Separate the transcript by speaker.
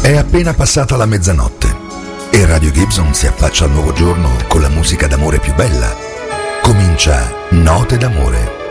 Speaker 1: È appena passata la mezzanotte e Radio Gibson si affaccia al nuovo giorno con la musica d'amore più bella. Comincia Note d'amore.